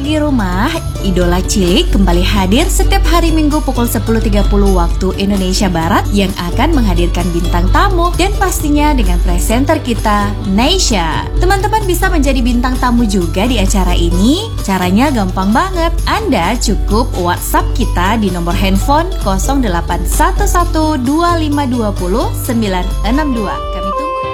di rumah, Idola Cilik kembali hadir setiap hari Minggu pukul 10.30 waktu Indonesia Barat yang akan menghadirkan bintang tamu dan pastinya dengan presenter kita, Neysha. Teman-teman bisa menjadi bintang tamu juga di acara ini. Caranya gampang banget. Anda cukup WhatsApp kita di nomor handphone 08112520 962.